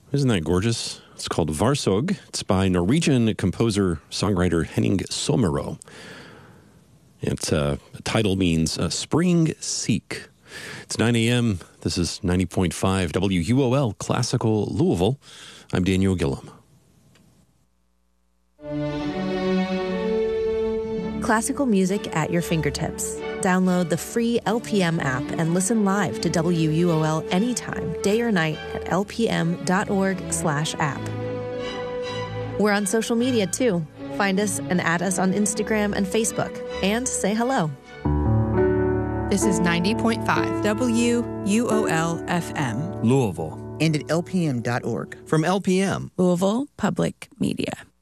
Isn't that gorgeous? It's called Varsog. It's by Norwegian composer-songwriter Henning Sommerå. Its title means Spring Seek. It's 9 a.m. This is 90.5 WUOL Classical Louisville. I'm Daniel Gillum. Classical music at your fingertips. Download the free LPM app and listen live to WUOL anytime, day or night at lpm.org/app. We're on social media too. Find us and add us on Instagram and Facebook, and say hello. This is 90.5 WUOL FM, Louisville. And at lpm.org. From LPM, Louisville Public Media.